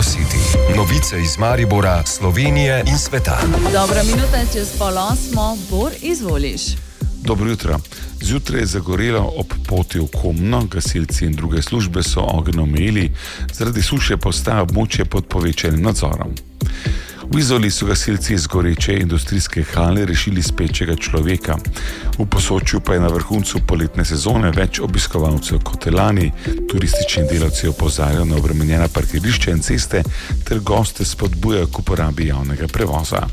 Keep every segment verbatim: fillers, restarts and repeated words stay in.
City. Novice iz Maribora, Slovenije in sveta. Dobra minuta, čez pol osmo. Bor, izvoliš. Dobro jutro. Zjutraj je zagorelo ob poti v Komno, gasilci in druge službe so ogenj omejili, zaradi suše postaja območje pod povečanim nadzorom. V Izoli so gasilci iz goreče industrijske hale rešili spečega človeka. V Posočju pa je na vrhuncu poletne sezone več obiskovalcev kot lani. Turistični delavci opozarjajo na obremenjena parkirišča in ceste ter goste spodbujajo k uporabi javnega prevoza.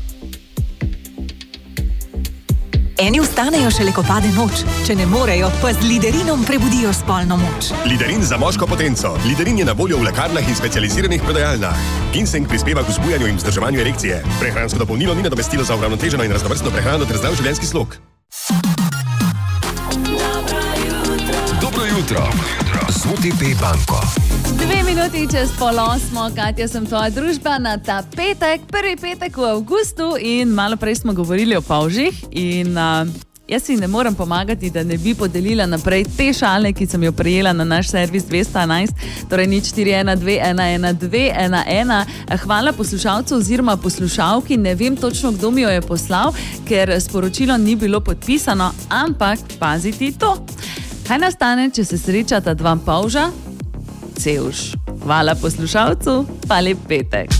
Eni vstanejo šele, ko pade noč. Če ne morejo, pa z Liderinom prebudijo spolno moč. Liderin za moško potenco. Liderin je na voljo v lekarnah in specializiranih prodajalnah. Ginseng prispeva k vzbujanju in vzdrževanju erekcije. Prehransko dopolnilo ni nadomestilo za uravnoteženo in raznovrstno prehrano ter zdrav življenjski slog. Dobro jutro. Z O T P banko. Dve minuti čez pol osmo, Katja, sem tvoja družba na ta petek, prvi petek v avgustu in malo prej smo govorili o polžih in uh, jaz si ne morem pomagati, da ne bi podelila naprej te šale, ki sem jo prejela na naš servis dvesto enajst, torej nič štiri ena dve ena ena dve ena ena. Hvala poslušalcu oziroma poslušalki, ne vem točno, kdo mi jo je poslal, ker sporočilo ni bilo podpisano, ampak paziti to. Kaj nastane, če se srečata dva polža? Cevš. Hvala poslušalcu, pa lep petek.